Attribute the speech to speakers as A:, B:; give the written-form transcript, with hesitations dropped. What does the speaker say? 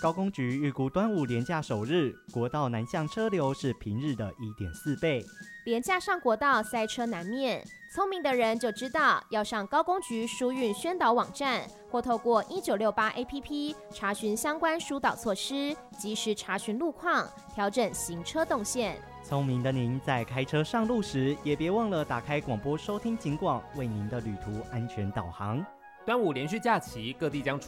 A: 高公局预估端午连假首日，国道南向车流是平日的1.4倍。
B: 连假上国道塞车难免，聪明的人就知道要上高公局疏运宣导网站，或透过1968 APP 查询相关疏导措施，及时查询路况，调整行车动线。
A: 聪明的您在开车上路时，也别忘了打开广播收听警广，为您的旅途安全导航。
C: 端午连续假期，各地将